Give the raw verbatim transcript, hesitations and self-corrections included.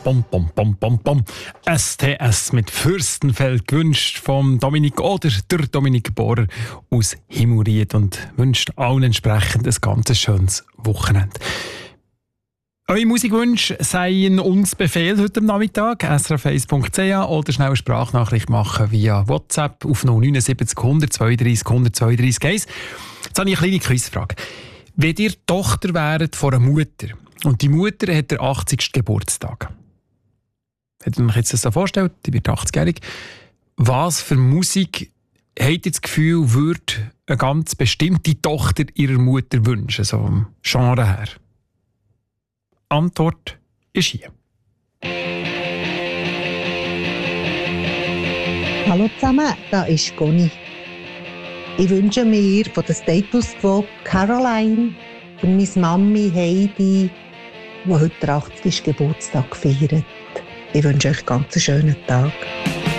Bom, bom, bom, bom, bom. S T S mit Fürstenfeld gewünscht vom Dominik oder der Dominik Bohrer aus Himmelried und wünscht allen entsprechend ein ganz schönes Wochenende. Eure Musikwünsche seien uns Befehl heute am Nachmittag, s r f eins punkt c h oder schnell eine Sprachnachricht machen via WhatsApp auf null neun sieben null null zwei drei null null zwei drei eins. Jetzt habe ich eine kleine Quizfrage. Wenn ihr Tochter wäret von einer Mutter und die Mutter hat den achtzigsten Geburtstag, wenn ihr euch jetzt das so vorstellt, die wird achtzigjährig, was für Musik habt ihr das Gefühl, würde eine ganz bestimmte Tochter ihrer Mutter wünschen, so vom Genre her? Antwort ist hier. Hallo zusammen, da ist Conny. Ich wünsche mir von der Status Quo Caroline, für meine Mami Heidi, die heute den achtzigsten Geburtstag feiert. Ich wünsche euch einen ganz schönen Tag.